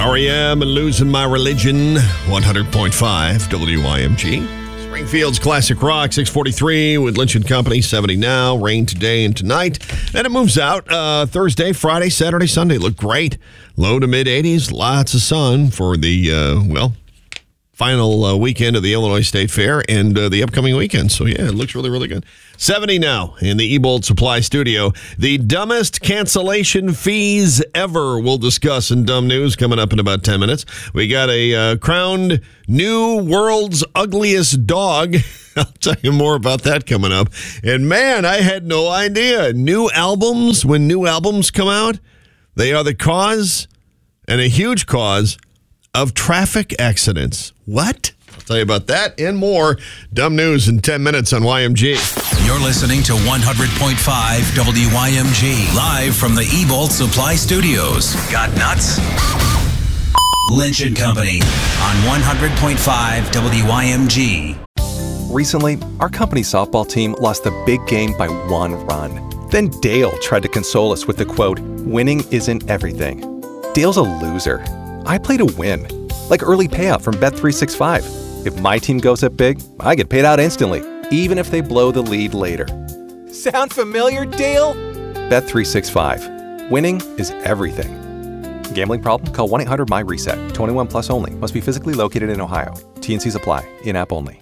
REM and Losing My Religion, 100.5 WIMG. Springfield's Classic Rock, 643 with Lynch & Company, 70 now. Rain today and tonight. Then it moves out Thursday, Friday, Saturday, Sunday. Look great. Low to mid-80s. Lots of sun for the, final weekend of the Illinois State Fair and the upcoming weekend. So, yeah, it looks really, really good. 70 now in the Ebold Supply Studio. The dumbest cancellation fees ever we'll discuss in Dumb News coming up in about 10 minutes. We got a crowned new world's ugliest dog. I'll tell you more about that coming up. And, man, I had no idea. New albums, when new albums come out, they are the cause, and a huge cause, of traffic accidents. What? I'll tell you about that and more. Dumb News in 10 minutes on YMG. You're listening to 100.5 WYMG, live from the Ebold Supply Studios. Got nuts? Lynch & Company on 100.5 WYMG. Recently, our company softball team lost the big game by 1 run. Then Dale tried to console us with the quote, "Winning isn't everything." Dale's a loser. I play to win, like early payout from Bet365. If my team goes up big, I get paid out instantly, even if they blow the lead later. Sound familiar, Dale? Bet365. Winning is everything. Gambling problem? Call 1-800-MY-RESET. 21 plus only. Must be physically located in Ohio. T&Cs apply. In-app only.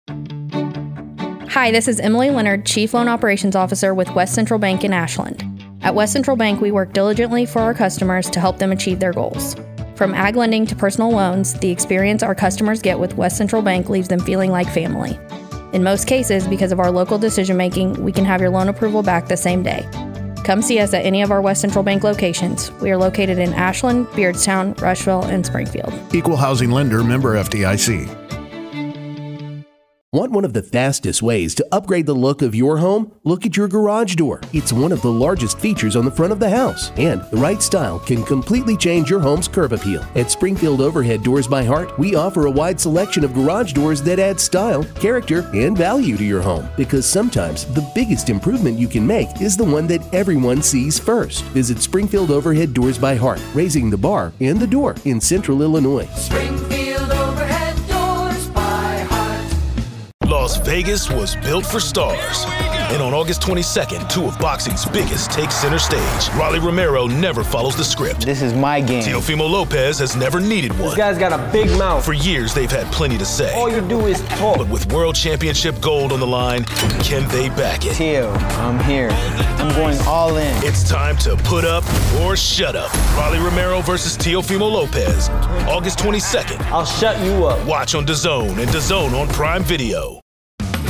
Hi, this is Emily Leonard, Chief Loan Operations Officer with West Central Bank in Ashland. At West Central Bank, we work diligently for our customers to help them achieve their goals. From ag lending to personal loans, the experience our customers get with West Central Bank leaves them feeling like family. In most cases, because of our local decision-making, we can have your loan approval back the same day. Come see us at any of our West Central Bank locations. We are located in Ashland, Beardstown, Rushville, and Springfield. Equal housing lender, member FDIC. Want one of the fastest ways to upgrade the look of your home? Look at your garage door. It's one of the largest features on the front of the house, and the right style can completely change your home's curb appeal. At Springfield Overhead Doors by Hart, we offer a wide selection of garage doors that add style, character, and value to your home. Because sometimes the biggest improvement you can make is the one that everyone sees first. Visit Springfield Overhead Doors by Hart, raising the bar and the door in Central Illinois. Springfield Overhead Doors by Hart. Las Vegas was built for stars. And on August 22nd, 2 of boxing's biggest take center stage. Rolly Romero never follows the script. This is my game. Teofimo Lopez has never needed one. This guy's got a big mouth. For years, they've had plenty to say. All you do is talk. But with World Championship gold on the line, can they back it? Teo, I'm here. I'm going all in. It's time to put up or shut up. Rolly Romero versus Teofimo Lopez, August 22nd. I'll shut you up. Watch on DAZN and DAZN on Prime Video.